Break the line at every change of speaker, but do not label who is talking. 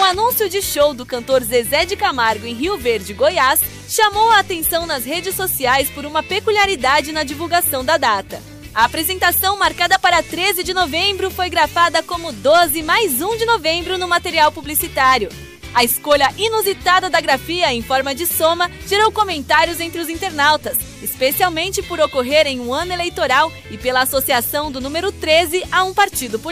anúncio de show do cantor Zezé de Camargo em Rio Verde, Goiás, chamou a atenção nas redes sociais por uma peculiaridade na divulgação da data. A apresentação, marcada para 13 de novembro, foi grafada como 12 mais 1 de novembro no material publicitário. A escolha inusitada da grafia em forma de soma gerou comentários entre os internautas, especialmente por ocorrer em um ano eleitoral e pela associação do número 13 a um partido político.